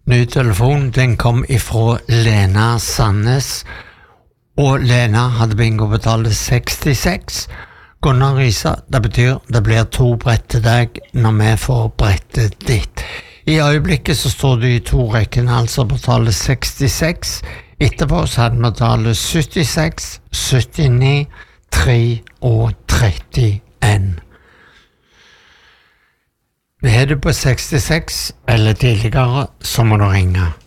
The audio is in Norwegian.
Ny telefon, den kom ifra Lena Sandnes, og Lena hadde bingo betalt 66. Gunnar Risa, det betyr det blir 2 brett til deg når vi får brettet ditt. I øyeblikket så står du i 2 rekken, altså betaler 66. Etterpå så hadde vi betalt 76, 79, 3 og 31. Er du på 66 eller tidligere, så må du ringe.